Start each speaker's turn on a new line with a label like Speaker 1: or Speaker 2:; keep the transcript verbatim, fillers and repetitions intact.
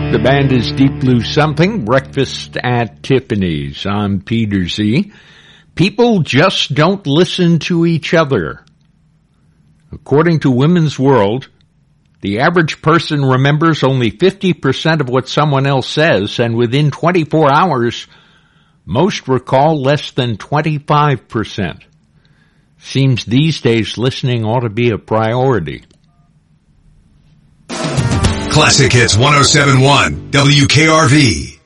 Speaker 1: The band is Deep Blue Something, Breakfast at Tiffany's. I'm Peter Z. People just don't listen to each other. According to Women's World, the average person remembers only fifty percent of what someone else says, and within twenty-four hours, most recall less than twenty-five percent. Seems these days listening ought to be a priority.
Speaker 2: Classic Hits one oh seven point one, W K R V.